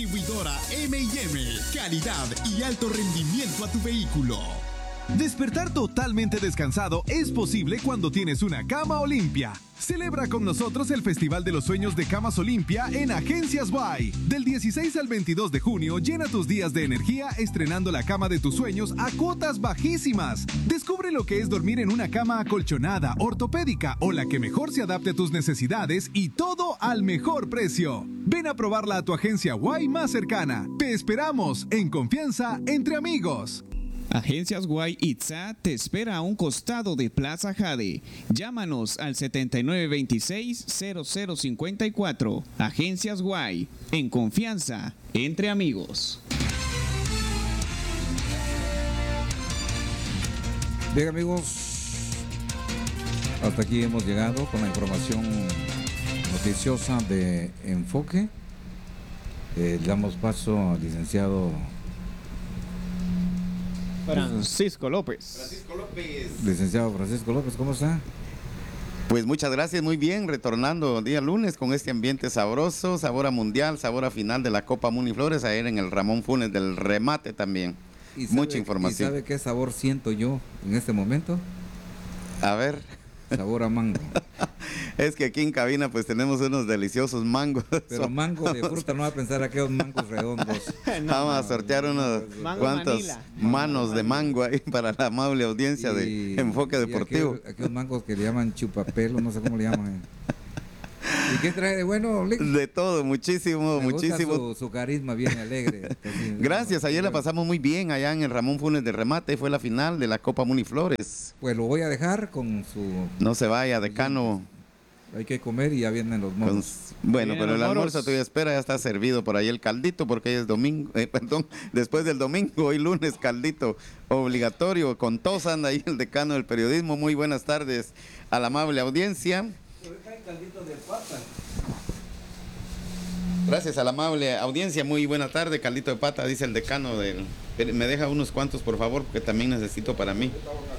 Distribuidora M&M. Calidad y alto rendimiento a tu vehículo. Despertar totalmente descansado es posible cuando tienes una cama Olimpia. Celebra con nosotros el Festival de los Sueños de Camas Olimpia en Agencias Guay. Del 16 al 22 de junio, llena tus días de energía estrenando la cama de tus sueños a cuotas bajísimas. Descubre lo que es dormir en una cama acolchonada, ortopédica o la que mejor se adapte a tus necesidades y todo al mejor precio. Ven a probarla a tu agencia Guay más cercana. Te esperamos en confianza entre amigos. Agencias Guay Itza te espera a un costado de Plaza Jade. Llámanos al 7926-0054. Agencias Guay, en confianza, entre amigos. Bien, amigos, hasta aquí hemos llegado con la información noticiosa de Enfoque. Damos paso al licenciado Francisco López. Licenciado Francisco López, ¿cómo está? Pues muchas gracias, muy bien, retornando día lunes con este ambiente sabroso, sabor a mundial, sabor a final de la Copa Muniflores, ayer en el Ramón Funes del remate también. Mucha información. ¿Y sabe qué sabor siento yo en este momento? A ver. Sabor a mango. Es que aquí en cabina pues tenemos unos deliciosos mangos. Pero mango de fruta, no va a pensar aquellos mangos redondos. Vamos a sortear unos cuantas manos de mango ahí para la amable audiencia de Enfoque Deportivo. Aquellos mangos que le llaman chupapelo, no sé cómo le llaman. ¿Y qué trae de bueno, Lick? De todo, muchísimo, Me muchísimo. Gusta su carisma bien alegre. Así, gracias, ayer la pasamos muy bien allá en el Ramón Funes de remate, fue la final de la Copa Muniflores. Pues lo voy a dejar con su... No se vaya, decano. Hay que comer y ya vienen los moros. Bueno, pero el almuerzo todavía espera, ya está servido por ahí el caldito, porque hoy es domingo, después del domingo, hoy lunes, caldito obligatorio, con tos anda ahí el decano del periodismo. Muy buenas tardes a la amable audiencia. Gracias a la amable audiencia, muy buena tarde, caldito de pata, dice el decano del... Me deja unos cuantos, por favor, porque también necesito para mí.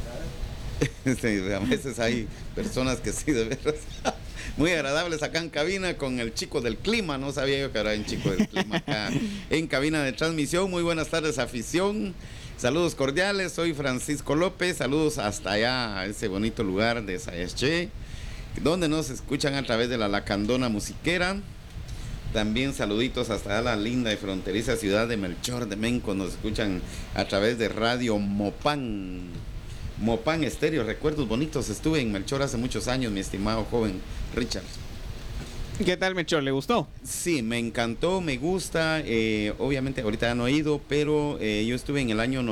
A veces hay personas que sí, de veras, muy agradables acá en cabina con el chico del clima. No sabía yo que era un chico del clima acá en cabina de transmisión. Muy buenas tardes, afición. Saludos cordiales, soy Francisco López. Saludos hasta allá, a ese bonito lugar de Sayasche, donde nos escuchan a través de la Lacandona Musiquera. También saluditos hasta la linda y fronteriza ciudad de Melchor de Menco. Nos escuchan a través de Radio Mopán. Mopán Estéreo, recuerdos bonitos. Estuve en Melchor hace muchos años, mi estimado joven Richard. ¿Qué tal, Melchor? ¿Le gustó? Sí, me encantó, me gusta. Obviamente ahorita ya no he ido, pero yo estuve en el año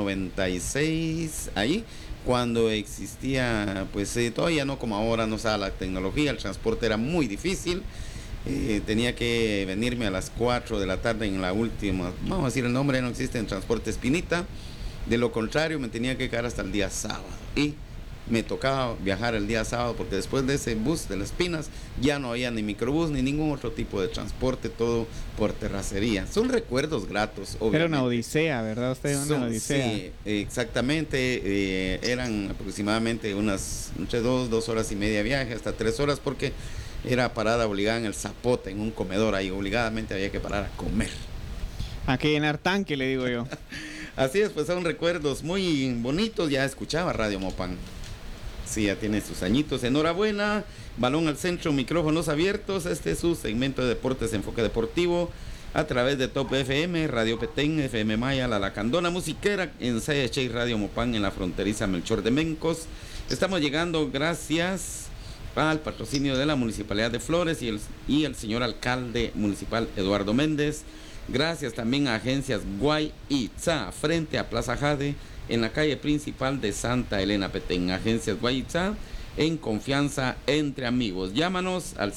96 ahí, cuando existía, pues todavía no como ahora, no estaba la tecnología, el transporte era muy difícil. Tenía que venirme a las 4 de la tarde en la última, vamos a decir el nombre, no existe en Transporte Espinita. De lo contrario, me tenía que quedar hasta el día sábado. Y me tocaba viajar el día sábado, porque después de ese bus de las Pinas ya no había ni microbús ni ningún otro tipo de transporte, todo por terracería. Son recuerdos gratos, obviamente. Era una odisea, ¿verdad? Usted una odisea. Sí, exactamente. Eran aproximadamente entre 2 horas y media de viaje, hasta 3 horas, porque era parada obligada en el Zapote, en un comedor ahí. Obligadamente había que parar a comer. A que llenar tanque, le digo yo. Así es, pues son recuerdos muy bonitos. Ya escuchaba Radio Mopán. Sí, ya tiene sus añitos. Enhorabuena. Balón al centro, micrófonos abiertos. Este es su segmento de deportes, Enfoque Deportivo, a través de Top FM, Radio Petén, FM Maya, La Lacandona Musiquera, en CH Radio Mopán, en la fronteriza Melchor de Mencos. Estamos llegando gracias al patrocinio de la Municipalidad de Flores y el señor alcalde municipal Eduardo Méndez. Gracias también a Agencias Guay Itza, frente a Plaza Jade, en la calle principal de Santa Elena Petén. Agencias Guay Itza, en confianza entre amigos. Llámanos al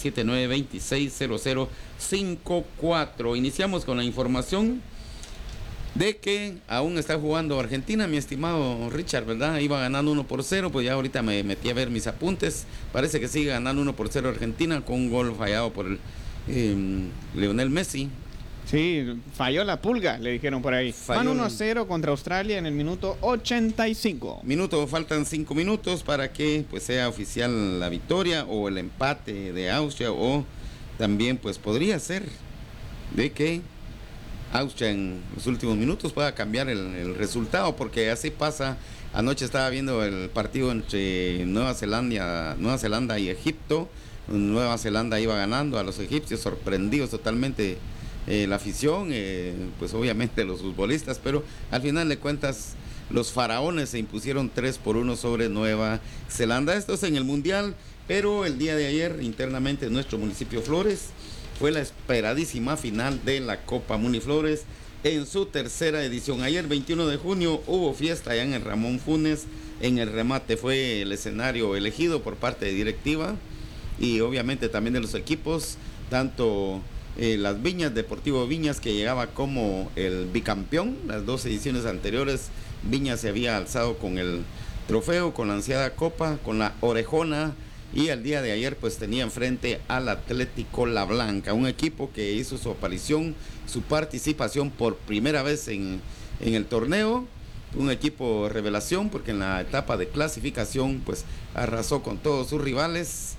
7926-0054. Iniciamos con la información de que aún está jugando Argentina, mi estimado Richard, ¿verdad? Iba ganando 1-0, pues ya ahorita me metí a ver mis apuntes. Parece que sigue ganando 1-0 Argentina, con un gol fallado por Lionel Messi. Sí, falló la pulga, le dijeron por ahí. Van 1-0 contra Australia en el minuto 85. Faltan 5 minutos para que pues sea oficial la victoria o el empate de Austria, o también pues podría ser de que Austria en los últimos minutos pueda cambiar el resultado, porque así pasa. Anoche estaba viendo el partido entre Nueva Zelanda y Egipto. Nueva Zelanda iba ganando a los egipcios, sorprendidos totalmente la afición, pues obviamente los futbolistas, pero al final de cuentas los faraones se impusieron 3-1 sobre Nueva Zelanda. Esto es en el Mundial, pero el día de ayer internamente en nuestro municipio Flores fue la esperadísima final de la Copa Muniflores en su tercera edición. Ayer 21 de junio hubo fiesta allá en el Ramón Funes. En el remate fue el escenario elegido por parte de directiva y obviamente también de los equipos, tanto las Viñas, Deportivo Viñas, que llegaba como el bicampeón. Las 2 ediciones anteriores Viñas se había alzado con el trofeo, con la ansiada copa, con la orejona, y el día de ayer pues tenía enfrente al Atlético La Blanca, un equipo que hizo su aparición, su participación por primera vez en el torneo, un equipo revelación, porque en la etapa de clasificación pues arrasó con todos sus rivales.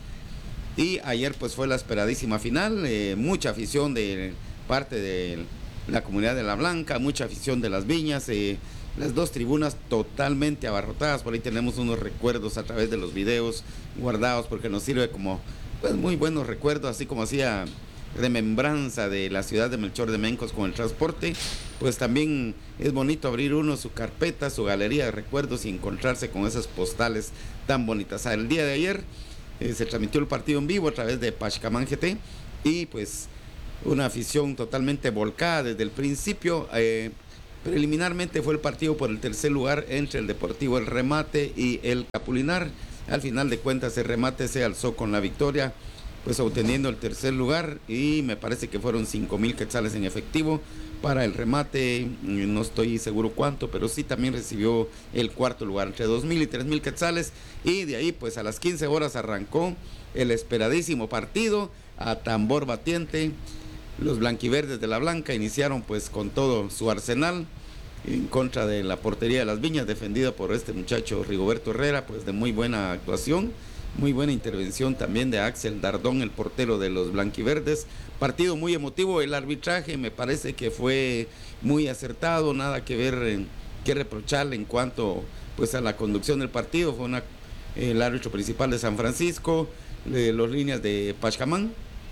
Y ayer pues fue la esperadísima final, mucha afición de parte de la comunidad de La Blanca, mucha afición de las Viñas, las 2 tribunas totalmente abarrotadas. Por ahí tenemos unos recuerdos a través de los videos guardados, porque nos sirve como pues muy buenos recuerdos, así como hacía remembranza de la ciudad de Melchor de Mencos con el transporte, pues también es bonito abrir uno su carpeta, su galería de recuerdos y encontrarse con esas postales tan bonitas. El día de ayer se transmitió el partido en vivo a través de Pachcamán GT y pues una afición totalmente volcada desde el principio. Preliminarmente fue el partido por el tercer lugar entre el Deportivo El Remate y el Capulinar. Al final de cuentas el Remate se alzó con la victoria, pues obteniendo el tercer lugar, y me parece que fueron 5,000 quetzales en efectivo para el Remate, no estoy seguro cuánto, pero sí también recibió el cuarto lugar, entre 2,000 y 3,000 quetzales, y de ahí pues a las 15 horas arrancó el esperadísimo partido a tambor batiente. Los blanquiverdes de La Blanca iniciaron pues con todo su arsenal en contra de la portería de las Viñas, defendida por este muchacho Rigoberto Herrera, pues de muy buena actuación, muy buena intervención también de Axel Dardón, el portero de los blanquiverdes. Partido muy emotivo, el arbitraje me parece que fue muy acertado, nada que ver, que reprocharle en cuanto pues a la conducción del partido. Fue el árbitro principal de San Francisco, los líneas de Pachcamán.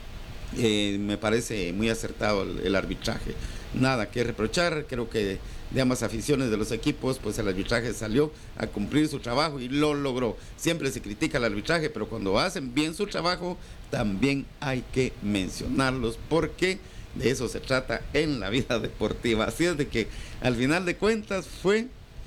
Me parece muy acertado el arbitraje, nada que reprochar. Creo que de ambas aficiones de los equipos pues el arbitraje salió a cumplir su trabajo y lo logró. Siempre se critica el arbitraje, pero cuando hacen bien su trabajo también hay que mencionarlos, porque de eso se trata en la vida deportiva. Así es de que al final de cuentas fue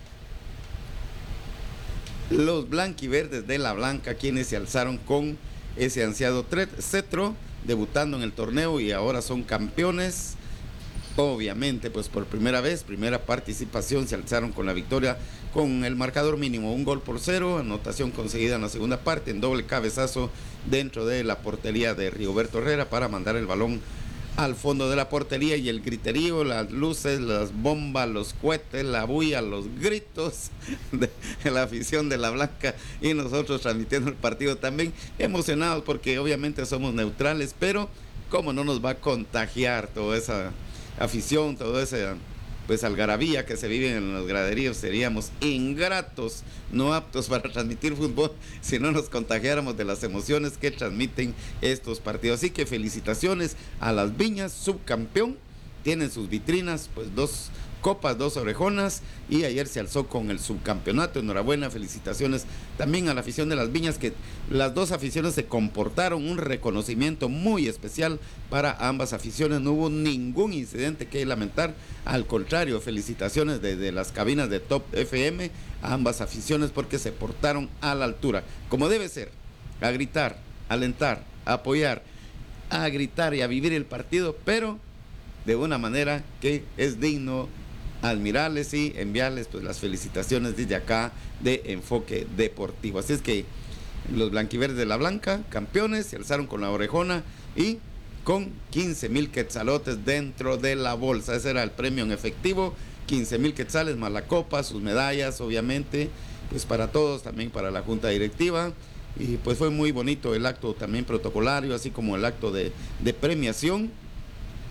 los blanquiverdes de La Blanca quienes se alzaron con ese ansiado cetro, debutando en el torneo, y ahora son campeones. Obviamente pues por primera vez, primera participación, se alzaron con la victoria con el marcador mínimo, 1-0, anotación conseguida en la segunda parte en doble cabezazo dentro de la portería de Rigoberto Herrera para mandar el balón al fondo de la portería, y el griterío, las luces, las bombas, los cohetes, la bulla, los gritos de la afición de La Blanca, y nosotros transmitiendo el partido también emocionados, porque obviamente somos neutrales, pero cómo no nos va a contagiar toda esa afición, toda esa pues algarabía que se vive en los graderíos. Seríamos ingratos, no aptos para transmitir fútbol si no nos contagiáramos de las emociones que transmiten estos partidos. Así que felicitaciones a las Viñas, subcampeón, tienen sus vitrinas, pues 2 copas, 2 orejonas, y ayer se alzó con el subcampeonato. Enhorabuena, felicitaciones también a la afición de las Viñas, que las 2 aficiones se comportaron, un reconocimiento muy especial para ambas aficiones. No hubo ningún incidente que lamentar, al contrario, felicitaciones desde las cabinas de Top FM a ambas aficiones, porque se portaron a la altura, como debe ser, a gritar, a alentar, a apoyar, a gritar y a vivir el partido, pero de una manera que es digno admirarles y enviarles pues las felicitaciones desde acá de Enfoque Deportivo. Así es que los blanquiverdes de La Blanca, campeones, se alzaron con la orejona y con 15,000 quetzalotes dentro de la bolsa. Ese era el premio en efectivo, 15,000 quetzales más la copa, sus medallas, obviamente, pues para todos, también para la junta directiva. Y pues fue muy bonito el acto también protocolario, así como el acto de premiación.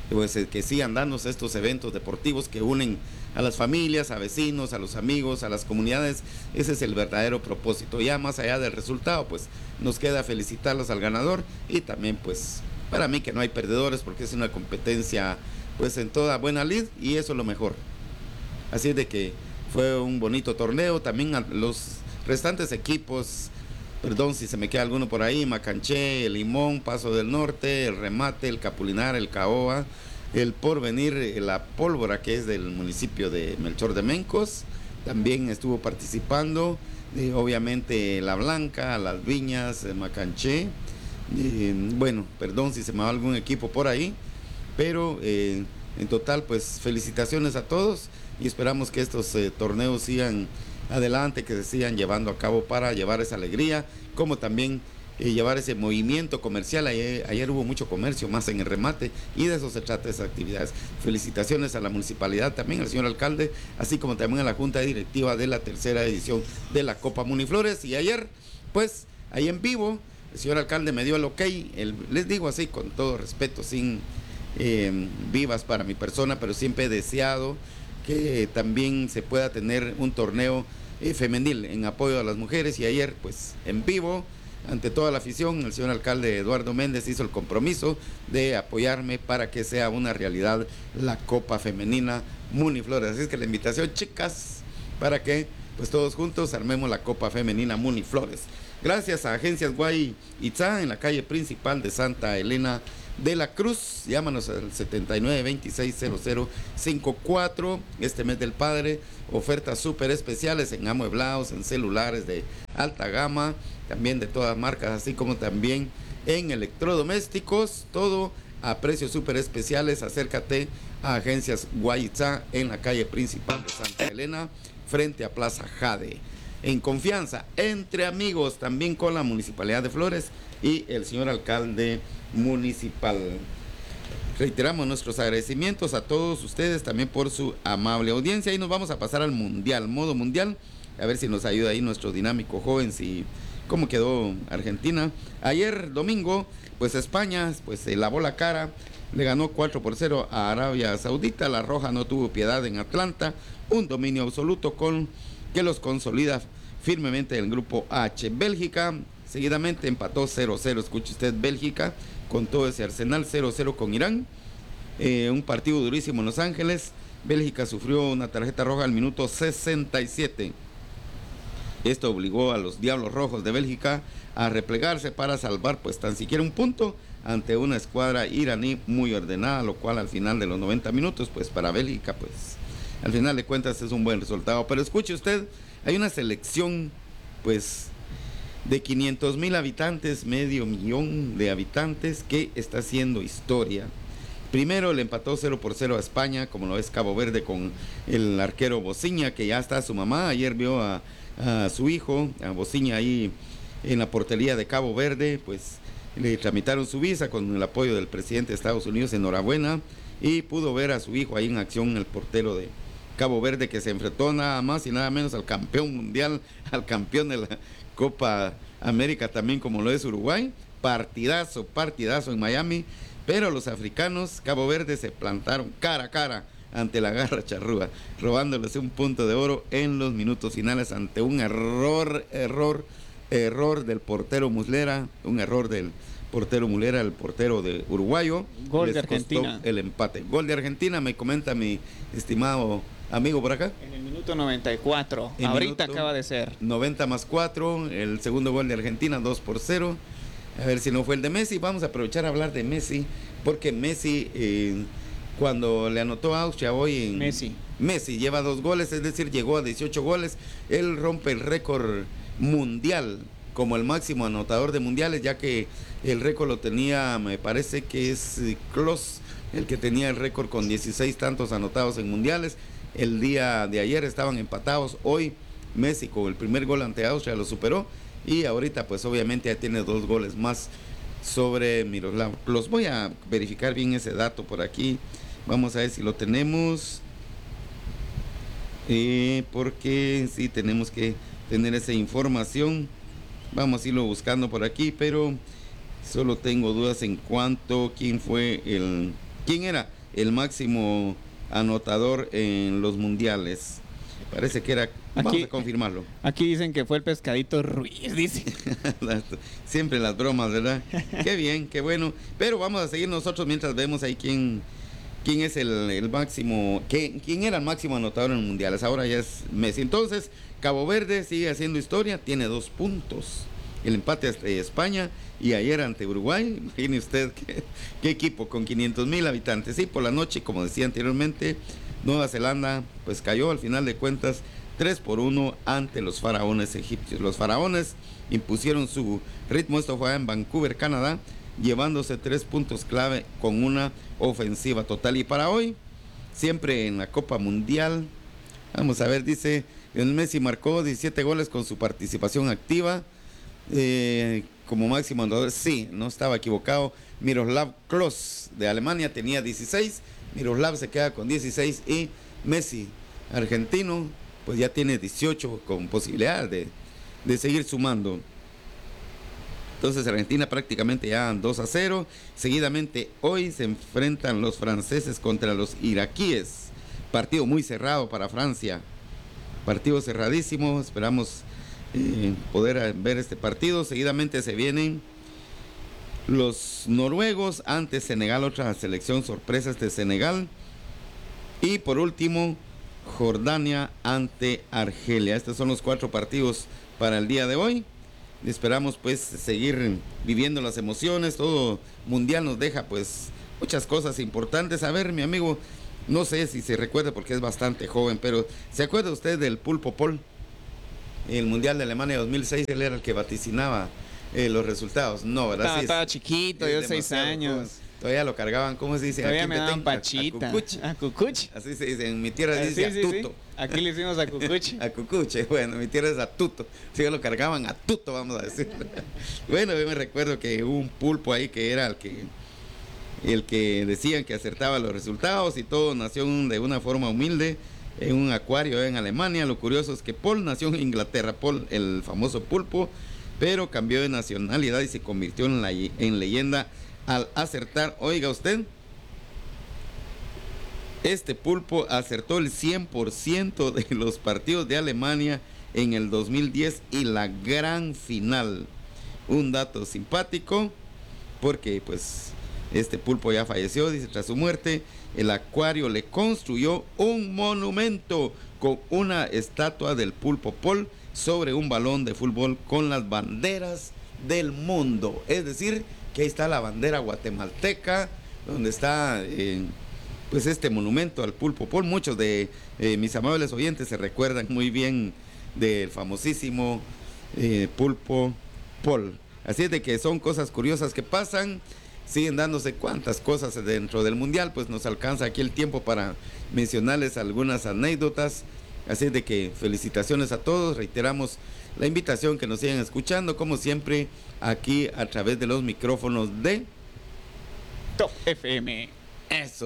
pues que sigan dándose estos eventos deportivos que unen a las familias, a vecinos, a los amigos, a las comunidades. Ese es el verdadero propósito. Ya más allá del resultado, pues nos queda felicitarlos al ganador, y también pues para mí que no hay perdedores, porque es una competencia pues en toda buena lid, y eso es lo mejor. Así de que fue un bonito torneo. También a los restantes equipos, perdón si se me queda alguno por ahí: Macanché, el Limón, Paso del Norte, el Remate, el Capulinar, el Caoba, el Porvenir, la Pólvora, que es del municipio de Melchor de Mencos, también estuvo participando. Obviamente La Blanca, Las Viñas, Macanché. Bueno, perdón si se me va algún equipo por ahí, pero en total pues felicitaciones a todos, y esperamos que estos torneos sigan adelante, que se sigan llevando a cabo para llevar esa alegría, como también llevar ese movimiento comercial. Ayer hubo mucho comercio, más en el remate, y de eso se trata esas actividades. Felicitaciones a la municipalidad, también al señor alcalde, así como también a la junta directiva de la tercera edición de la Copa Muniflores. Y ayer, pues, ahí en vivo, el señor alcalde me dio el ok, les digo así con todo respeto, sin vivas para mi persona, pero siempre he deseado que también se pueda tener un torneo femenil en apoyo a las mujeres, y ayer pues en vivo, ante toda la afición, el señor alcalde Eduardo Méndez hizo el compromiso de apoyarme para que sea una realidad la Copa Femenina Muniflores. Así es que la invitación, chicas, para que pues todos juntos armemos la Copa Femenina Muniflores. Gracias a Agencias Guay Itzá, en la calle principal de Santa Elena de la Cruz. Llámanos al 79260054. Este mes del padre, ofertas súper especiales en amueblados, en celulares de alta gama, también de todas marcas, así como también en electrodomésticos, todo a precios súper especiales. Acércate a Agencias Guayitza en la calle principal de Santa Elena, frente a Plaza Jade. En confianza, entre amigos, también con la Municipalidad de Flores y el señor alcalde municipal. Reiteramos nuestros agradecimientos a todos ustedes también por su amable audiencia, y nos vamos a pasar al mundial, modo mundial, a ver si nos ayuda ahí nuestro dinámico joven, si cómo quedó Argentina. Ayer domingo, pues España pues se lavó la cara, le ganó 4-0 a Arabia Saudita. La Roja no tuvo piedad en Atlanta, un dominio absoluto con que los consolida firmemente en el grupo H. Bélgica seguidamente empató 0-0, escuche usted, Bélgica con todo ese arsenal, 0-0 con Irán. Un partido durísimo en Los Ángeles. Bélgica sufrió una tarjeta roja al minuto 67. Esto obligó a los Diablos Rojos de Bélgica a replegarse para salvar pues tan siquiera un punto ante una escuadra iraní muy ordenada, lo cual al final de los 90 minutos pues para Bélgica pues al final de cuentas es un buen resultado. Pero escuche usted, hay una selección pues de 500,000 habitantes, medio millón de habitantes, que está haciendo historia. Primero le empató 0-0 a España, como lo es Cabo Verde, con el arquero Bociña, que ya está su mamá. Ayer vio a su hijo, a Bociña, ahí en la portería de Cabo Verde, pues le tramitaron su visa con el apoyo del presidente de Estados Unidos, enhorabuena, y pudo ver a su hijo ahí en acción, el portero de Cabo Verde, que se enfrentó nada más y nada menos al campeón mundial, al campeón de la Copa América también, como lo es Uruguay. Partidazo en Miami, pero los africanos, Cabo Verde, se plantaron cara a cara ante la garra charrúa, robándoles un punto de oro en los minutos finales ante un error del portero Muslera, el portero de uruguayo. Gol de Argentina. El empate. Gol de Argentina, me comenta mi estimado amigo por acá. En el minuto 94. Ahorita acaba de ser. 90 más 4, el segundo gol de Argentina, 2-0. A ver si no fue el de Messi. Vamos a aprovechar a hablar de Messi, porque Messi, cuando le anotó a Austria hoy en... Messi lleva 2 goles, es decir, llegó a 18 goles. Él rompe el récord mundial como el máximo anotador de mundiales, ya que el récord lo tenía, me parece que es Klose, el que tenía el récord con 16 tantos anotados en mundiales. El día de ayer estaban empatados. Hoy Messi con el primer gol ante Austria lo superó, y ahorita pues obviamente ya tiene 2 goles más sobre Miroslav Klose. Voy a verificar bien ese dato por aquí, vamos a ver si lo tenemos, porque sí tenemos que tener esa información. Vamos a irlo buscando por aquí, pero solo tengo dudas en cuanto quién era el máximo anotador en los mundiales. Parece que era... Vamos a confirmarlo. Aquí dicen que fue el Pescadito Ruiz, dice. Siempre las bromas, ¿verdad? Qué bien, qué bueno. Pero vamos a seguir nosotros mientras vemos ahí quién es el máximo, quién era el máximo anotador en los mundiales. Ahora ya es Messi. Entonces, Cabo Verde sigue haciendo historia, tiene 2 puntos. El empate ante España y ayer ante Uruguay. Imagine usted qué equipo con 500,000 habitantes. Sí, por la noche, como decía anteriormente, Nueva Zelanda pues cayó al final de cuentas 3-1 ante los faraones egipcios. Los faraones impusieron su ritmo, esto fue en Vancouver, Canadá, llevándose 3 puntos clave con una ofensiva total. Y para hoy, siempre en la Copa Mundial, vamos a ver, dice, el Messi marcó 17 goles con su participación activa, como máximo anotador. Sí, no estaba equivocado. Miroslav Klose de Alemania tenía 16, Miroslav se queda con 16 y Messi, argentino, pues ya tiene 18 con posibilidad de seguir sumando. Entonces Argentina prácticamente ya 2-0. Seguidamente hoy se enfrentan los franceses contra los iraquíes. Partido muy cerrado para Francia. Partido cerradísimo. Esperamos poder ver este partido. Seguidamente se vienen los noruegos ante Senegal, otra selección sorpresa de Senegal. Y por último, Jordania ante Argelia. Estos son los 4 partidos para el día de hoy. Esperamos pues seguir viviendo las emociones. Todo mundial nos deja pues muchas cosas importantes. A ver, mi amigo, no sé si se recuerda porque es bastante joven, pero ¿se acuerda usted del Pulpo Paul? El mundial de Alemania 2006, él era el que vaticinaba los resultados. No, ¿verdad? Estaba chiquito, yo 6 años. Joven. Todavía lo cargaban, ¿cómo se dice? Todavía me daban pachita. A Cucuch. Así se dice, en mi tierra dice sí, Atuto. Sí. Aquí le decimos a Cucuch. A Cucuche, bueno, mi tierra es Atuto. Sí, lo cargaban a Tuto, vamos a decir. Bueno, yo me recuerdo que hubo un pulpo ahí que era el que decían que acertaba los resultados y todo. Nació de una forma humilde en un acuario en Alemania. Lo curioso es que Paul nació en Inglaterra, Paul, el famoso pulpo, pero cambió de nacionalidad y se convirtió en leyenda al acertar. Oiga usted, este pulpo acertó el 100% de los partidos de Alemania en el 2010 y la gran final. Un dato simpático, porque pues este pulpo ya falleció, dice, tras su muerte, el acuario le construyó un monumento con una estatua del Pulpo Paul sobre un balón de fútbol con las banderas del mundo. Es decir, que ahí está la bandera guatemalteca, donde está pues este monumento al Pulpo Paul. Muchos de mis amables oyentes se recuerdan muy bien del famosísimo Pulpo Paul. Así es de que son cosas curiosas que pasan. Siguen dándose cuantas cosas dentro del mundial, pues nos alcanza aquí el tiempo para mencionarles algunas anécdotas. Así es de que felicitaciones a todos. Reiteramos la invitación que nos sigan escuchando, como siempre, aquí a través de los micrófonos de Top FM. Eso,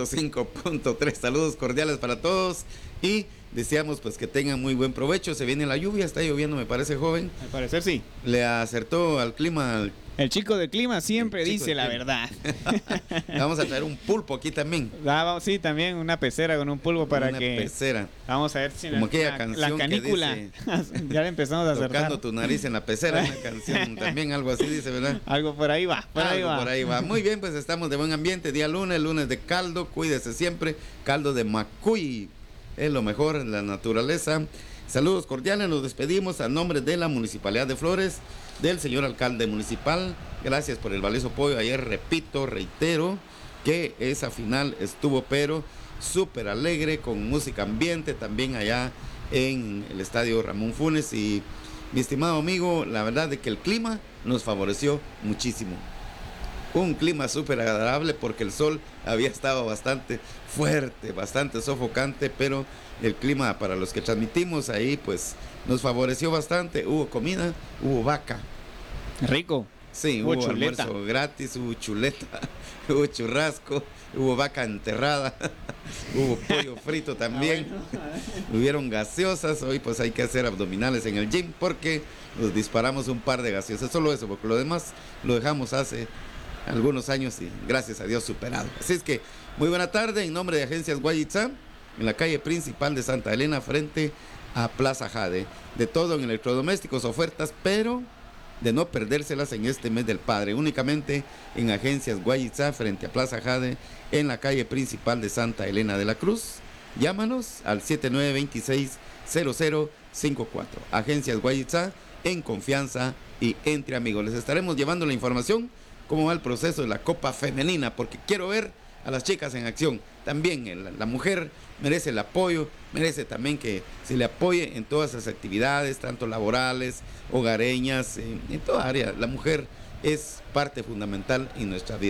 105.3. Saludos cordiales para todos y deseamos pues que tengan muy buen provecho. Se viene la lluvia, está lloviendo, me parece, joven. Al parecer sí. Le acertó al clima. El chico del clima siempre dice la verdad. Vamos a traer un pulpo aquí también. Sí, también una pecera con un pulpo para una que... pecera. Vamos a ver si como aquella canción la canícula. Que dice, ya le empezamos a acertar. Tocando tu nariz en la pecera, una canción también, algo así dice, ¿verdad? Algo por ahí va, por ahí va. Muy bien, pues estamos de buen ambiente. Día lunes de caldo, cuídese siempre. Caldo de macuy, es lo mejor en la naturaleza. Saludos cordiales, nos despedimos a nombre de la Municipalidad de Flores, del señor alcalde municipal. Gracias por el valioso apoyo. Ayer, reitero que esa final estuvo pero súper alegre, con música ambiente también allá en el estadio Ramón Funes. Y mi estimado amigo, la verdad de que el clima nos favoreció muchísimo. Un clima súper agradable porque el sol había estado bastante fuerte, bastante sofocante, pero el clima para los que transmitimos ahí pues nos favoreció bastante. Hubo comida, hubo vaca. Rico. Sí, hubo chuleta, almuerzo gratis, hubo chuleta, hubo churrasco, hubo vaca enterrada, hubo pollo frito también, hubieron gaseosas. Hoy pues hay que hacer abdominales en el gym porque nos disparamos un par de gaseosas, solo eso, porque lo demás lo dejamos hace algunos años y gracias a Dios superado. Así es que Muy buena tarde, en nombre de Agencias Guayitza, en la calle principal de Santa Elena, frente a Plaza Jade. De todo en electrodomésticos, ofertas, pero de no perdérselas en este mes del padre. Únicamente en Agencias Guayitza, frente a Plaza Jade, en la calle principal de Santa Elena de la Cruz. Llámanos al 7926-0054. Agencias Guayitza, en confianza y entre amigos. Les estaremos llevando la información, cómo va el proceso de la Copa Femenina, porque quiero ver a las chicas en acción. También la mujer merece el apoyo, merece también que se le apoye en todas las actividades, tanto laborales, hogareñas, en toda área. La mujer es parte fundamental en nuestra vida.